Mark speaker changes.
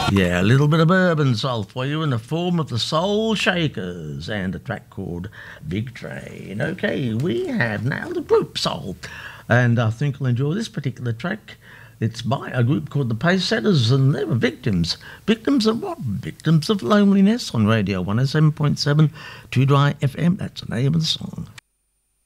Speaker 1: Yeah, a little bit of urban soul for you in the form of the Soul Shakers and a track called Big Train. Okay, we have now the group Soul, and I think you'll enjoy this particular track. It's by a group called the Pace Setters, and they were victims. Victims of what? Victims of loneliness on Radio 107.7 2 Dry FM. That's the name of the song.